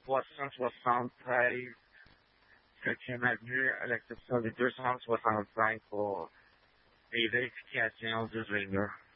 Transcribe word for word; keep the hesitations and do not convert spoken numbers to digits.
trois cent soixante-treize septième Avenue, à l'exception des deux cent soixante-cinq pour les vérifications du Ringer.